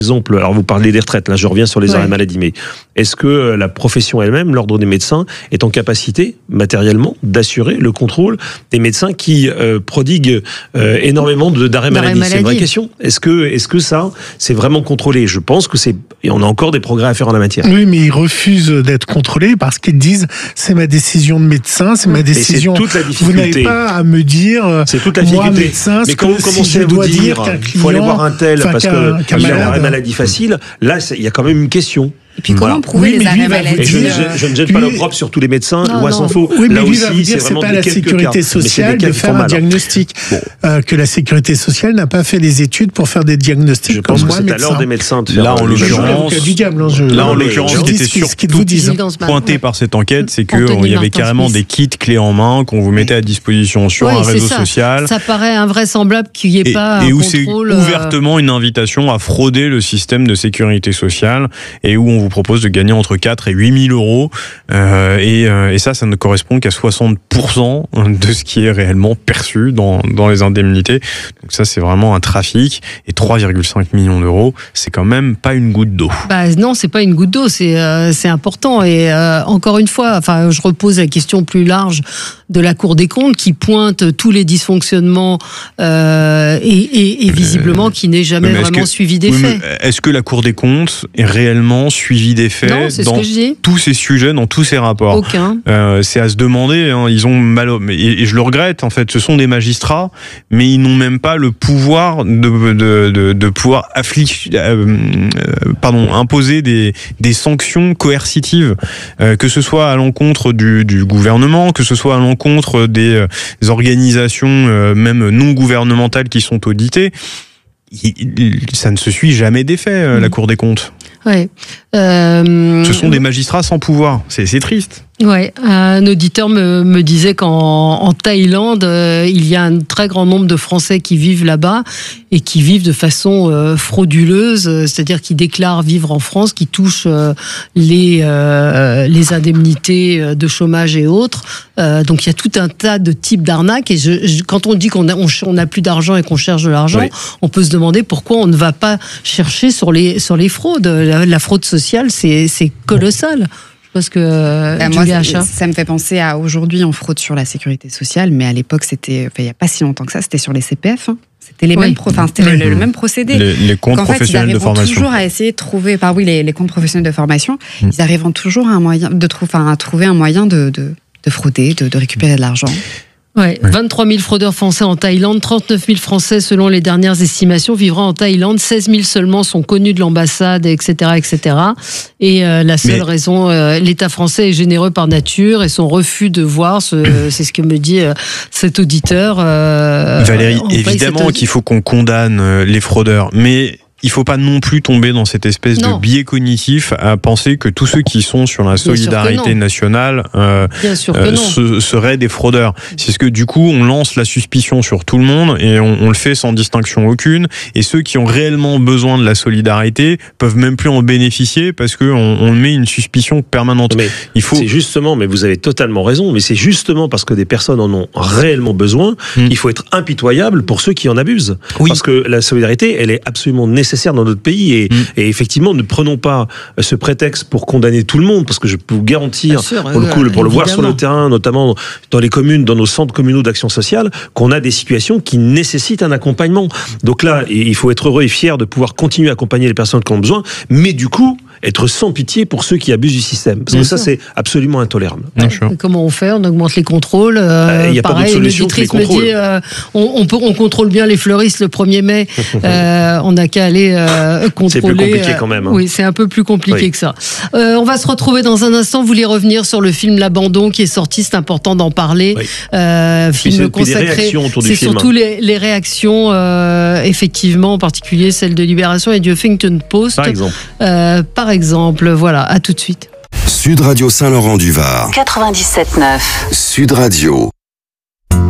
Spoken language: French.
exemple, alors vous parlez des retraites, là je reviens sur les arrêts maladie, mais est-ce que la profession elle-même, l'ordre des médecins, est en capacité matériellement d'assurer le contrôle des médecins qui prodiguent énormément d'arrêts maladie? C'est une vraie question. Est-ce que ça, c'est vraiment contrôlé? Je pense que on a encore des progrès à faire en la matière. Oui, mais ils refusent d'être contrôlés parce qu'ils disent c'est ma décision de médecin, c'est ma décision. C'est toute la difficulté. Vous n'avez pas à me dire. C'est toute la difficulté. Moi, médecin, mais quand vous commencez à vous dire qu'il faut aller voir un tel parce qu'il a l'arrêt maladie facile, là, il y a quand même une question. Et puis comment prouver les arrêts maladie? Je ne jette pas l'opprobre sur tous les médecins, loin s'en faut. Oui, mais là lui aussi, va vous dire c'est pas la sécurité sociale de faire un diagnostic. Que la sécurité sociale n'a pas fait les études pour faire des diagnostics. Je pense que c'est à l'ordre des médecins de faire. Là, en l'occurrence, ce qui était surtout pointé par cette enquête, c'est qu'il y avait carrément des kits clés en main qu'on vous mettait à disposition sur un réseau social. Ça paraît invraisemblable qu'il n'y ait pas un contrôle. Et où c'est ouvertement une invitation à frauder le système de sécurité sociale et où on vous propose de gagner entre 4 et 8 000 euros. Et ça ne correspond qu'à 60% de ce qui est réellement perçu dans les indemnités. Donc ça, c'est vraiment un trafic. Et 3,5 millions d'euros, c'est quand même pas une goutte d'eau. Non, c'est pas une goutte d'eau, c'est important. Et encore une fois, je repose la question plus large de la Cour des comptes qui pointe tous les dysfonctionnements et visiblement qui n'est jamais vraiment suivi des faits. Est-ce que la Cour des comptes est réellement suivi des faits dans tous ces sujets, dans tous ces rapports? Aucun. C'est à se demander, ils ont et je le regrette en fait, ce sont des magistrats, mais ils n'ont même pas le pouvoir de pouvoir imposer des sanctions coercitives, que ce soit à l'encontre du gouvernement, que ce soit à l'encontre des organisations même non gouvernementales qui sont auditées. Ça ne se suit jamais des faits, la Cour des comptes. Ouais. Ce sont des magistrats sans pouvoir. C'est triste. Ouais, un auditeur me disait qu'en Thaïlande, il y a un très grand nombre de Français qui vivent là-bas et qui vivent de façon frauduleuse, c'est-à-dire qui déclarent vivre en France, qui touchent les indemnités de chômage et autres. Donc il y a tout un tas de types d'arnaques. Et quand on dit qu'on n'a plus d'argent et qu'on cherche de l'argent, on peut se demander pourquoi on ne va pas chercher sur les fraudes. La fraude sociale, c'est colossal. Parce que ça me fait penser à aujourd'hui on fraude sur la sécurité sociale, mais à l'époque il n'y a pas si longtemps que ça, c'était sur les CPF. C'était les mêmes le même procédé. Les comptes professionnels de formation. Ils arrivent toujours à essayer de trouver, les comptes professionnels de formation, ils arrivent toujours à trouver un moyen de frauder, de récupérer de l'argent. Ouais, 23 000 fraudeurs français en Thaïlande, 39 000 Français selon les dernières estimations vivant en Thaïlande, 16 000 seulement sont connus de l'ambassade, etc., etc. Et la seule raison, l'État français est généreux par nature et son refus de voir, c'est ce que me dit cet auditeur. Valérie, évidemment qu'il faut qu'on condamne les fraudeurs, mais il ne faut pas non plus tomber dans cette espèce de biais cognitif à penser que tous ceux qui sont sur la solidarité nationale seraient des fraudeurs. C'est ce que du coup on lance la suspicion sur tout le monde et on le fait sans distinction aucune. Et ceux qui ont réellement besoin de la solidarité peuvent même plus en bénéficier parce qu'on met une suspicion permanente. Mais c'est justement, mais vous avez totalement raison, mais c'est justement parce que des personnes en ont réellement besoin, il faut être impitoyable pour ceux qui en abusent. Oui. Parce que la solidarité, elle est absolument nécessaire dans notre pays et effectivement ne prenons pas ce prétexte pour condamner tout le monde parce que je peux vous garantir pour le voir sur le terrain, notamment dans les communes, dans nos centres communaux d'action sociale, qu'on a des situations qui nécessitent un accompagnement. Donc là, il faut être heureux et fier de pouvoir continuer à accompagner les personnes qui en ont besoin, mais du coup être sans pitié pour ceux qui abusent du système. Parce que ça, c'est absolument intolérable. Comment on fait? On augmente les contrôles. Il n'y a pas d'autre solution que les contrôles. On contrôle bien les fleuristes le 1er mai. On n'a qu'à aller contrôler. C'est plus compliqué quand même. Oui, c'est un peu plus compliqué que ça. On va se retrouver dans un instant. Vous voulez revenir sur le film L'Abandon qui est sorti. C'est important d'en parler. Film consacré. C'est surtout les réactions, effectivement, en particulier celle de Libération et du Huffington Post. Par exemple, voilà, à tout de suite. Sud Radio Saint-Laurent-du-Var. 97.9. Sud Radio.